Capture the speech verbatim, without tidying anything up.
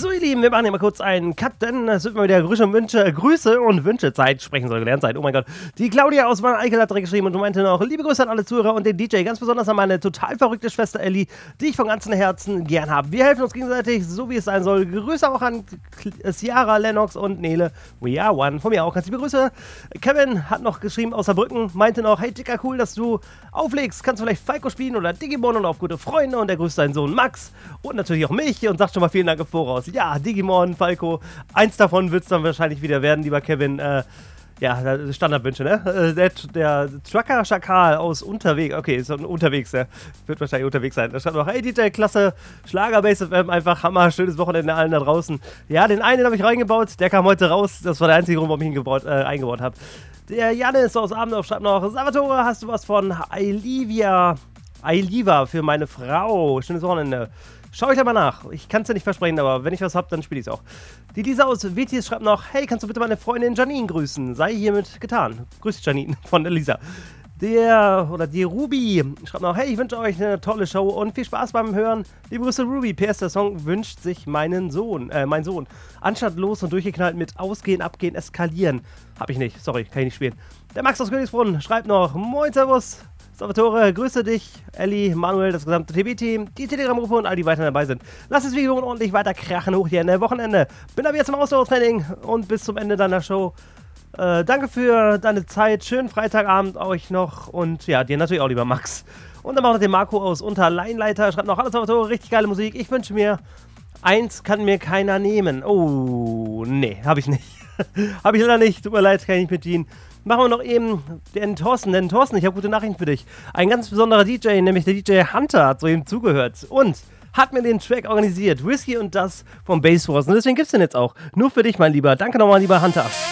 So, ihr Lieben, wir machen hier mal kurz einen Cut, denn es wird mal wieder Grüße und Wünsche, Grüße und Wünschezeit, sprechen soll gelernt sein, oh mein Gott. Die Claudia aus Wanne-Eickel hat direkt geschrieben und meinte noch, liebe Grüße an alle Zuhörer und den D J, ganz besonders an meine total verrückte Schwester Ellie, die ich von ganzem Herzen gern habe. Wir helfen uns gegenseitig, so wie es sein soll. Grüße auch an Ciara, Lennox und Nele. We are one. Von mir auch ganz liebe Grüße. Kevin hat noch geschrieben aus Saarbrücken, meinte noch, hey Dicker, cool, dass du auflegst. Kannst du vielleicht Falco spielen oder Digimon und auf gute Freunde, und er grüßt seinen Sohn Max und natürlich auch mich und sagt schon mal vielen Dank im Voraus. Ja, Digimon, Falco, eins davon wird es dann wahrscheinlich wieder werden, lieber Kevin. Äh, ja, Standardwünsche, ne? Äh, der, der Trucker Schakal aus Unterwegs, okay, ist unterwegs, der wird wahrscheinlich unterwegs sein. Da stand noch, hey D J, klasse, Schlagerbase F M, einfach Hammer, schönes Wochenende allen da draußen. Ja, den einen habe ich reingebaut, der kam heute raus, das war der einzige Grund, warum ich ihn gebaut, äh, eingebaut habe. Der Janis aus Abendorf schreibt noch, Salvatore, hast du was von Ailivia, Ailiva für meine Frau? Schönes Wochenende. Schau ich da mal nach. Ich kann es ja nicht versprechen, aber wenn ich was hab, dann spiele ich es auch. Die Lisa aus W T S schreibt noch, hey, kannst du bitte meine Freundin Janine grüßen? Sei hiermit getan. Grüß dich, Janine, von der Lisa. Der, oder die Ruby schreibt noch, hey, ich wünsche euch eine tolle Show und viel Spaß beim Hören. Liebe Grüße, Ruby. P S, der Song wünscht sich meinen Sohn, äh, mein Sohn. Anstatt los und durchgeknallt mit Ausgehen, Abgehen, Eskalieren. Hab ich nicht, sorry, kann ich nicht spielen. Der Max aus Königsbrunn schreibt noch, moin, servus. Salvatore, grüße dich, Elli, Manuel, das gesamte T V-Team, die Telegram-Gruppe und all die weiter dabei sind. Lass das Video ordentlich weiter krachen, hoch hier in der Wochenende. Bin aber jetzt im Ausdauertraining und bis zum Ende deiner Show. Äh, danke für deine Zeit, schönen Freitagabend euch noch und ja, dir natürlich auch, lieber Max. Und dann auch noch den Marco aus Unterleinleiter, schreibt noch, hallo Salvatore, richtig geile Musik, ich wünsche mir, eins kann mir keiner nehmen. Oh, nee, hab ich nicht. Hab ich leider nicht, tut mir leid, kann ich nicht bedienen. Machen wir noch eben den Thorsten, denn Thorsten, ich habe gute Nachrichten für dich. Ein ganz besonderer D J, nämlich der D J Hunter, hat so ihm zugehört und hat mir den Track organisiert. Whisky und das vom Bass Wars. Und deswegen gibt's den jetzt auch. Nur für dich, mein Lieber. Danke nochmal, lieber Hunter.